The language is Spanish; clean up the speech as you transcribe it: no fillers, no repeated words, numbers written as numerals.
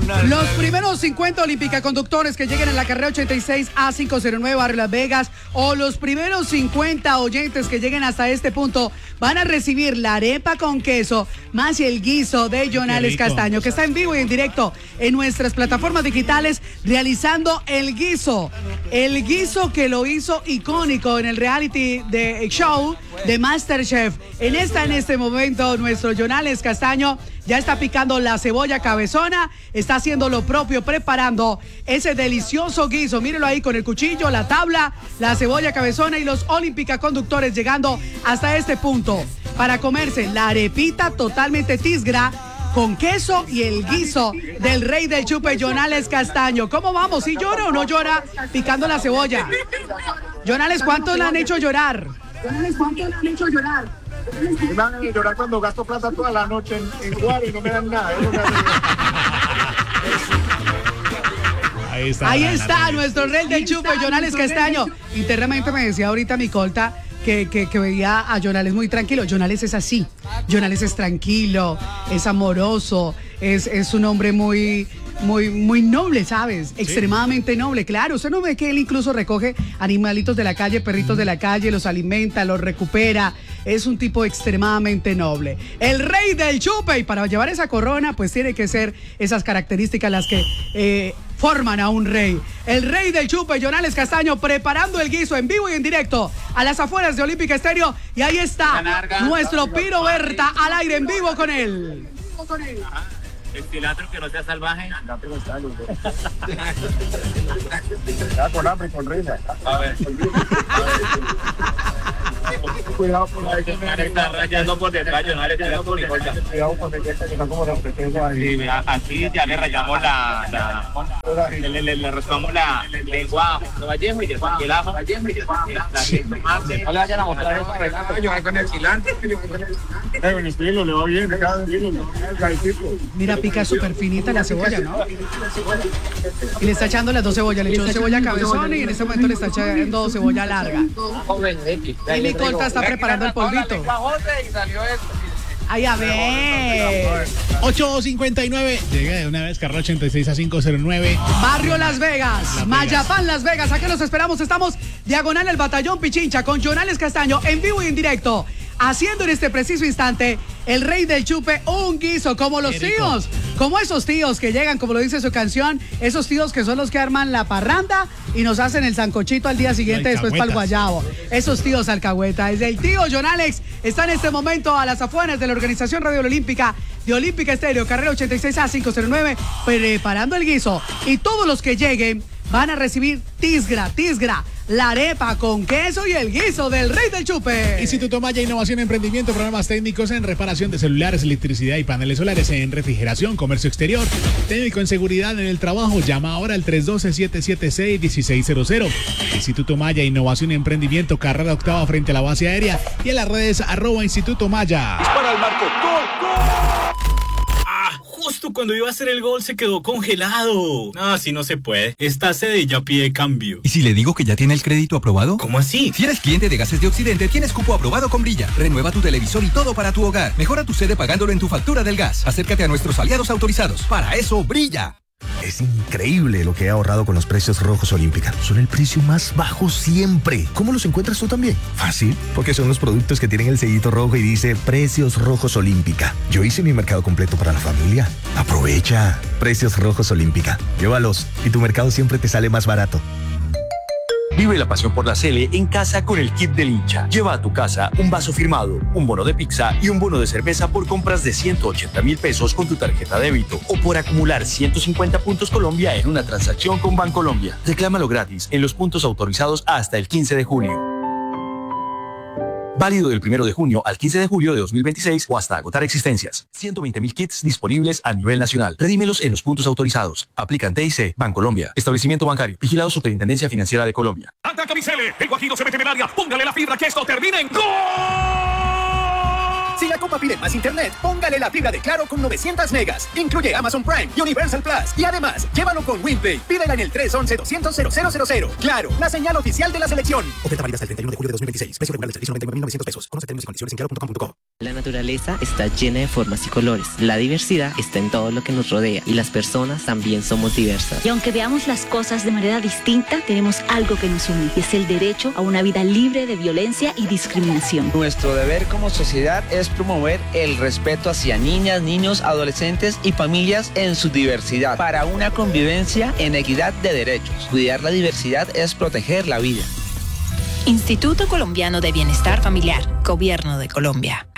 Los primeros 50 olímpica conductores que lleguen en la carrera 86 A509 Barrio Las Vegas o los primeros 50 oyentes que lleguen hasta este punto van a recibir la arepa con queso más el guiso de Jonales Castaño, que está en vivo y en directo en nuestras plataformas digitales realizando el guiso que lo hizo icónico en el reality de show de MasterChef. En este momento nuestro Jonales Castaño ya está picando la cebolla cabezona, está haciendo lo propio, preparando ese delicioso guiso. Mírenlo ahí con el cuchillo, la tabla, la cebolla cabezona y los olímpica conductores llegando hasta este punto para comerse la arepita totalmente tisgra con queso y el guiso del rey del chupe, Jonales Castaño. ¿Cómo vamos? ¿Sí llora o no llora picando la cebolla? Jonales, ¿cuántos le han hecho llorar? Me van a llorar cuando gasto plata toda la noche en jugar y no me dan nada. Ahí está nuestro rey del chupe, Jonales Castaño. Internamente me decía ahorita mi colta que veía a Jonales muy tranquilo. Jonales es así. Jonales es tranquilo, es amoroso, es un hombre muy noble, ¿sabes? Sí. Extremadamente noble, claro. Usted no ve que él incluso recoge animalitos de la calle, perritos de la calle, los alimenta, los recupera. Es un tipo extremadamente noble. El rey del chupe. Y para llevar esa corona, pues tiene que ser esas características las que forman a un rey. El rey del chupe, Jonales Castaño, preparando el guiso en vivo y en directo a las afueras de Olímpica Estéreo. Y ahí está nuestro Piro Berta al aire en vivo con él. El cilantro que no sea salvaje. Ya con hambre y con risa. A ver. Cuidado con la que me está rayando por detrás, yo no le tengo por mi colta. Cuidado con el que está como sí, aquí ya le rayamos le raspamos la lengua vallejo y después el ajo. No le vayan a mostrar eso a yo con el cilantro. Con estilo, le va bien, cada estilo. Mira, pica súper finita la cebolla, ¿no? Y le está echando las dos cebollas, le echó cebolla cabezona y en este momento le está echando cebolla larga. Y mi colta está preparando el polvito. Ay, a ver. 8:59. Llega de una vez, carrera 86 A509. Barrio Las Vegas. Mayapán, Las Vegas. Aquí los esperamos. Estamos diagonal al Batallón Pichincha con Jonales Castaño en vivo y en directo. Haciendo en este preciso instante el rey del chupe un guiso, como los tíos, como esos tíos que llegan, como lo dice su canción, esos tíos que son los que arman la parranda y nos hacen el sancochito al día siguiente después para el guayabo. Esos tíos alcahueta. Desde el tío Jonales está en este momento a las afueras de la organización Radio Olímpica de Olímpica Estéreo, carrera 86 A509, preparando el guiso. Y todos los que lleguen van a recibir tisgra, la arepa con queso y el guiso del rey del chupe. Instituto Maya, innovación, emprendimiento, programas técnicos en reparación de celulares, electricidad y paneles solares, en refrigeración, comercio exterior, técnico en seguridad en el trabajo. Llama ahora al 312-776-1600. Instituto Maya, innovación y emprendimiento, carrera octava frente a la base aérea y en las redes @Instituto Maya. Dispara el marco. ¡Gol! Justo cuando iba a hacer el gol se quedó congelado. No, así no se puede. Esta sede ya pide cambio. ¿Y si le digo que ya tiene el crédito aprobado? ¿Cómo así? Si eres cliente de Gases de Occidente, tienes cupo aprobado con Brilla. Renueva tu televisor y todo para tu hogar. Mejora tu sede pagándolo en tu factura del gas. Acércate a nuestros aliados autorizados. Para eso, Brilla. Es increíble lo que he ahorrado con los precios rojos Olímpica. Son el precio más bajo siempre. ¿Cómo los encuentras tú también? Fácil, porque son los productos que tienen el sellito rojo y dice Precios Rojos Olímpica. Yo hice mi mercado completo para la familia. Aprovecha. Precios Rojos Olímpica. Llévalos y tu mercado siempre te sale más barato. Vive la pasión por la Sele en casa con el kit del hincha. Lleva a tu casa un vaso firmado, un bono de pizza y un bono de cerveza por compras de 180,000 pesos con tu tarjeta débito o por acumular 150 puntos Colombia en una transacción con Bancolombia. Reclámalo gratis en los puntos autorizados hasta el 15 de junio. Válido del 1 de junio al 15 de julio de 2026 o hasta agotar existencias. 120,000 kits disponibles a nivel nacional. Redímelos en los puntos autorizados. Aplican TIC, Bancolombia. Establecimiento bancario. Vigilado Superintendencia Financiera de Colombia. ¡Ataca mi Sele! El Guajiro se mete en el área. Póngale la fibra que esto termine en ¡gol! Si la Copa pide más internet, póngale la fibra de Claro con 900 megas. Incluye Amazon Prime y Universal Plus. Y además, llévalo con WinPay. Pídela en el 311-200-0000. Claro, la señal oficial de la selección. Oferta válida hasta el 31 de julio de 2026. Precio regular del servicio 99,900 pesos. Conoce términos y condiciones en claro.com.co. La naturaleza está llena de formas y colores. La diversidad está en todo lo que nos rodea y las personas también somos diversas. Y aunque veamos las cosas de manera distinta, tenemos algo que nos une y es el derecho a una vida libre de violencia y discriminación. Nuestro deber como sociedad es promover el respeto hacia niñas, niños, adolescentes y familias en su diversidad para una convivencia en equidad de derechos. Cuidar la diversidad es proteger la vida. Instituto Colombiano de Bienestar Familiar, Gobierno de Colombia.